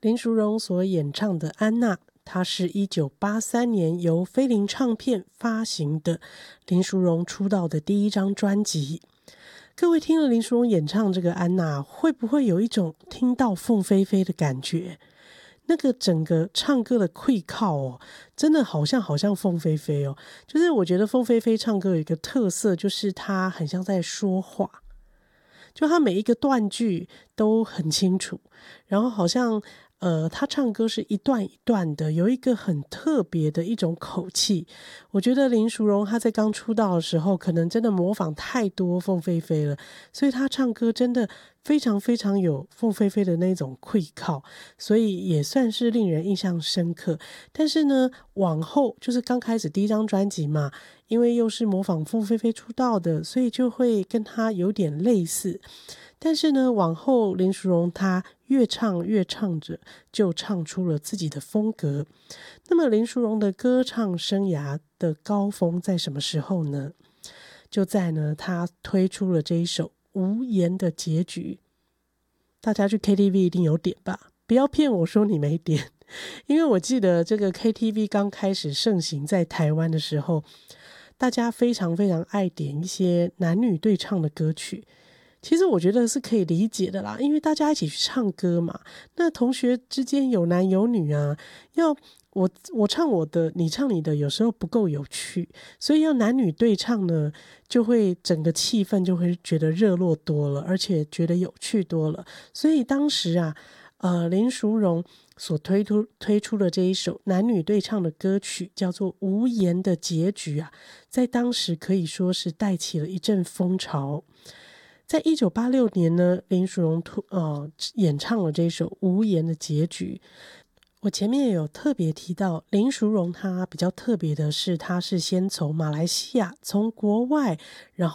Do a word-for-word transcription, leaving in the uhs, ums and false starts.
林淑荣所演唱的《安娜》，它是一九八三年由飞林唱片发行的林淑荣出道的第一张专辑。各位听了林淑荣演唱这个《安娜》，会不会有一种听到凤飞飞的感觉？那个整个唱歌的气靠哦，真的好像好像凤飞飞哦。就是我觉得凤飞飞唱歌有一个特色，就是她很像在说话，就她每一个断句都很清楚，然后好像呃，他唱歌是一段一段的，有一个很特别的一种口气。我觉得林淑荣她在刚出道的时候，可能真的模仿太多凤飞飞了，所以她唱歌真的非常非常有凤飞飞的那种气靠，所以也算是令人印象深刻。但是呢，往后就是刚开始第一张专辑嘛，因为又是模仿凤飞飞出道的，所以就会跟她有点类似。但是呢，往后林淑荣她越唱越唱着，就唱出了自己的风格。那么林淑荣的歌唱生涯的高峰在什么时候呢？就在呢，她推出了这一首《无言的结局》。大家去 K T V 一定有点吧？不要骗我说你没点，因为我记得这个 K T V 刚开始盛行在台湾的时候，大家非常非常爱点一些男女对唱的歌曲。其实我觉得是可以理解的啦，因为大家一起去唱歌嘛，那同学之间有男有女啊，要我我唱我的，你唱你的，有时候不够有趣，所以要男女对唱呢，就会整个气氛就会觉得热络多了，而且觉得有趣多了。所以当时啊，呃，林淑荣所推出推出的这一首男女对唱的歌曲叫做《无言的结局》啊，在当时可以说是带起了一阵风潮。在一九八六年呢，林淑荣呃演唱了这首《无言的结局》。我前面也有特别提到，林淑荣她比较特别的是，她是先从马来西亚，从国外，然